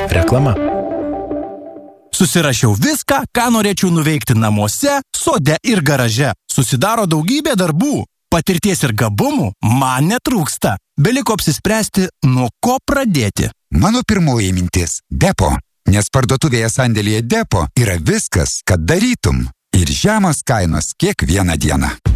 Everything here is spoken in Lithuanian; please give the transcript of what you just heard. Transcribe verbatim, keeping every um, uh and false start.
Reklama. Susirašiau viską, ką norėčiau nuveikti namuose, sode ir garaže. Susidaro daugybė darbų. Patirties ir gabumų man netrūksta. Beliko apsispręsti, nuo ko pradėti. Mano pirmoji mintis – Depo. Nes parduotuvėje sandėlyje Depo yra viskas, kad darytum. Ir žemos kainos kiekvieną dieną.